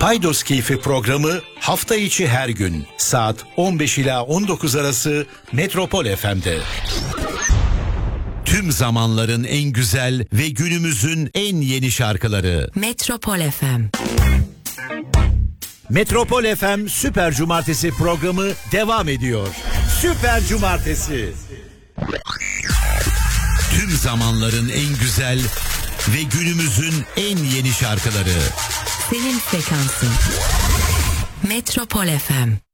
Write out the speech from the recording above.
Paydos Keyfi programı hafta içi her gün saat 15 ila 19 arası Metropol FM'de. Tüm zamanların en güzel ve günümüzün en yeni şarkıları. Metropol FM. Metropol FM Süper Cumartesi programı devam ediyor. Süper Cumartesi. Tüm zamanların en güzel ve günümüzün en yeni şarkıları. Senin frekansın. Metropol FM.